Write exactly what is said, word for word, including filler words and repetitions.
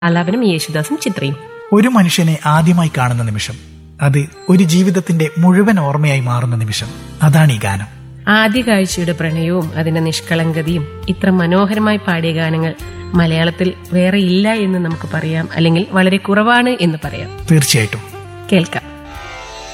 ആലാപനം യേശുദാസും ചിത്രയും. ഒരു മനുഷ്യനെ ആദ്യമായി കാണുന്ന നിമിഷം, അത് ഒരു ജീവിതത്തിന്റെ മുഴുവൻ ഓർമ്മയായി മാറുന്ന നിമിഷം, അതാണ് ഈ ഗാനം. ആദ്യ കാഴ്ചയുടെ പ്രണയവും അതിന്റെ നിഷ്കളങ്കതയും ഇത്ര മനോഹരമായി പാടിയ ഗാനങ്ങൾ മലയാളത്തിൽ വേറെ ഇല്ല എന്ന് നമുക്ക് പറയാം, അല്ലെങ്കിൽ വളരെ കുറവാണ് എന്ന് പറയാം. തീർച്ചയായിട്ടും കേൾക്കാം.